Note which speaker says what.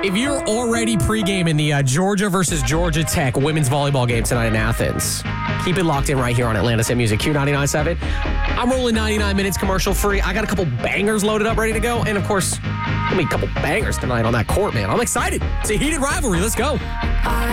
Speaker 1: If you're already pregame the Georgia versus Georgia Tech women's volleyball game tonight in Athens, keep it locked in right here on Atlanta's Hit Music Q99.7. I'm rolling 99 minutes commercial free. I got a couple bangers loaded up, ready to go. And, of course, gonna be a couple bangers tonight on that court, man. I'm excited. It's a heated rivalry. Let's go.